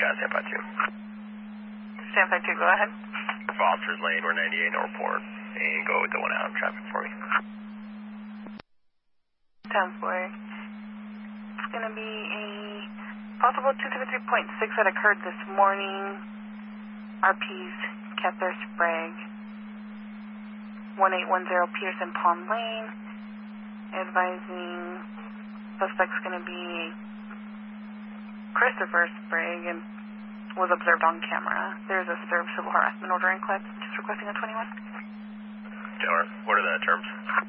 stand by 2. Stand by 2, go ahead. Officers lane, we're 98 Northport, and go with the 1 out traffic for me. Sounds boy. It's going to be a possible 273.6 that occurred this morning. RPs kept their Sprague. 1810 Pearson Pond Lane. Advising suspect's going to be Christopher Sprague and was observed on camera. There's a served civil harassment order in class. Just requesting a 21. Taylor, what are the terms?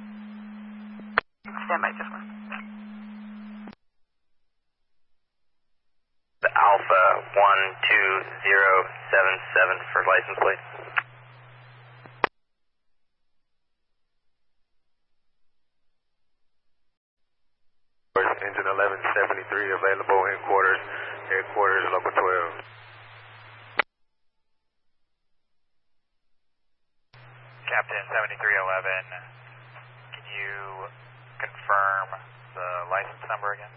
Stand by, just one. The Alpha 12077 for license plate. Engine 1173 available headquarters local 12. Captain 7311, can you confirm the license number again?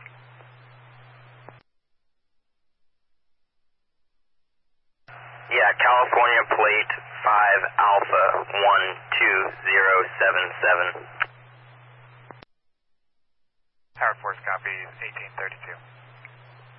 Yeah, California plate 5 Alpha 12077. Howard Force copies 1832.